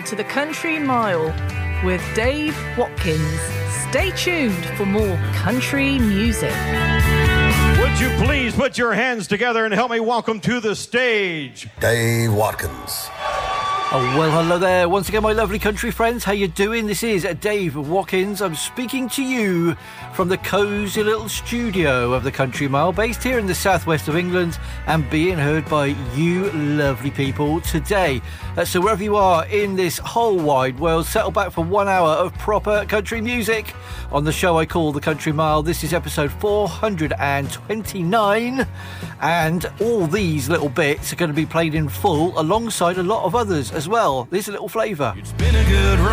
to the Country Mile with Dave Watkins. Stay tuned for more country music. Would you please put your hands together and help me welcome to the stage Dave Watkins. Oh, well, hello there. Once again, my lovely country friends, how you doing? This is Dave Watkins. I'm speaking to you from the cosy little studio of the Country Mile, based here in the southwest of England and being heard by you lovely people today. So wherever you are in this whole wide world, settle back for 1 hour of proper country music on the show I call the Country Mile. This is episode 429, and all these little bits are going to be played in full alongside a lot of others as well. There's a little flavour. It's been a good run.